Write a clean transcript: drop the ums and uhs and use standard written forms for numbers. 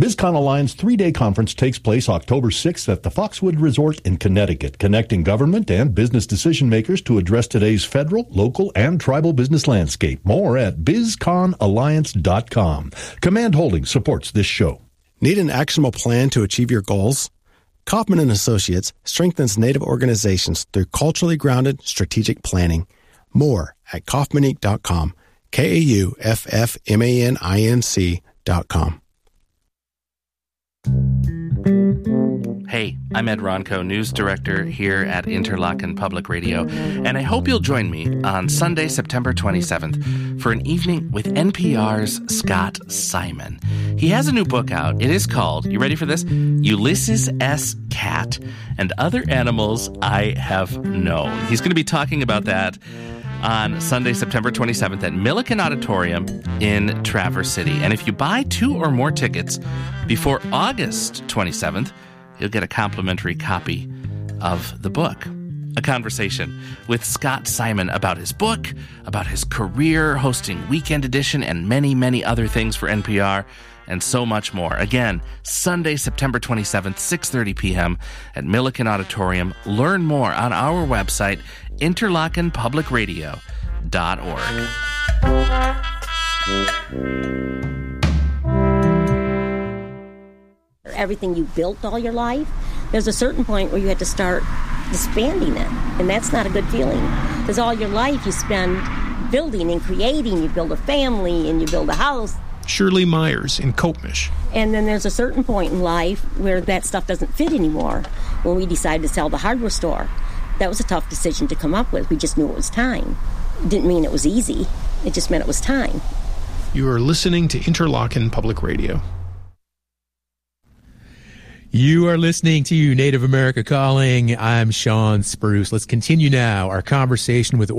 BizCon Alliance 3-day conference takes place October 6th at the Foxwood Resort in Connecticut, connecting government and business decision makers to address today's federal, local, and tribal business landscape. More at bizconalliance.com. Command Holdings supports this show. Need an actionable plan to achieve your goals? Kaufman & Associates strengthens Native organizations through culturally grounded strategic planning. More at kaufmaninc.com. KAUFFMANINC.com. Hey, I'm Ed Ronco, news director here at Interlochen Public Radio, and I hope you'll join me on Sunday, September 27th for an evening with NPR's Scott Simon. He has a new book out. It is called, you ready for this? Ulysses S. Cat and Other Animals I Have Known. He's going to be talking about that on Sunday, September 27th at Milliken Auditorium in Traverse City. And if you buy 2 or more tickets before August 27th, you'll get a complimentary copy of the book. A conversation with Scott Simon about his book, about his career hosting Weekend Edition, and many, many other things for NPR, and so much more. Again, Sunday, September 27th, 6:30 p.m. at Milliken Auditorium. Learn more on our website, interlochenpublicradio.org. Everything you built all your life, there's a certain point where you had to start disbanding it, and that's not a good feeling, because all your life you spend building and creating. You build a family and you build a house. Shirley Myers in Kopmish. And then there's a certain point in life where that stuff doesn't fit anymore. When we decided to sell the hardware store, that was a tough decision to come up with. We just knew it was time. It didn't mean it was easy. It just meant it was time. You are listening to Interlochen Public Radio. You are listening to Native America Calling. I'm Sean Spruce. Let's continue now our conversation with